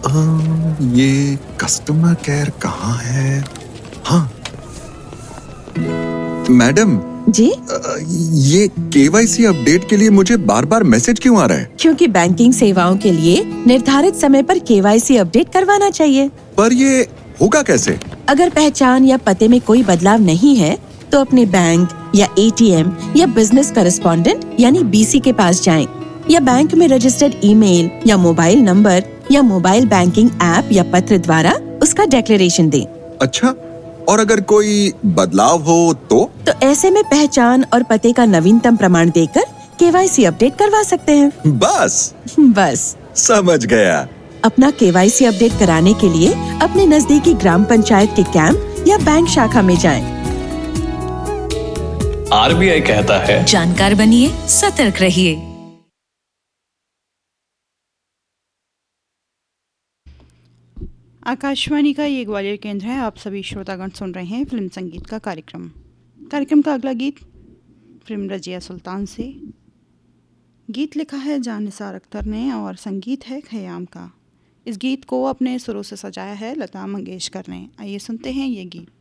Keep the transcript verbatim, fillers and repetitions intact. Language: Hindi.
अ, ये कस्टमर केयर कहाँ है? हाँ, मैडम जी, अ, ये केवाईसी अपडेट के लिए मुझे बार बार मैसेज क्यों आ रहा है? क्योंकि बैंकिंग सेवाओं के लिए निर्धारित समय पर केवाईसी अपडेट करवाना चाहिए। पर ये होगा कैसे? अगर पहचान या पते में कोई बदलाव नहीं है, तो अपने बैंक या एटीएम या बिजनेस करेस्पॉन्डेंट यानी बीसी के पास जाएं, या बैंक में रजिस्टर्ड ईमेल या मोबाइल नंबर या मोबाइल बैंकिंग ऐप या पत्र द्वारा उसका डिक्लेरेशन दें। अच्छा, और अगर कोई बदलाव हो तो? तो ऐसे में पहचान और पते का नवीनतम प्रमाण देकर केवाईसी अपडेट करवा सकते हैं। बस बस समझ गया। अपना केवाईसी अपडेट कराने के लिए अपने नजदीकी ग्राम पंचायत के कैंप या बैंक शाखा में जाएं। आरबीआई कहता है, जानकार बनिए, सतर्क रहिए। आकाशवाणी का ये ग्वालियर केंद्र है। आप सभी श्रोतागण सुन रहे हैं फिल्म संगीत का कार्यक्रम। कार्यक्रम का अगला गीत फिल्म रजिया सुल्तान से। गीत लिखा है जान निसार अख्तर ने और संगीत है खयाम का। इस गीत को अपने सुरों से सजाया है लता मंगेशकर ने। आइए सुनते हैं ये गीत।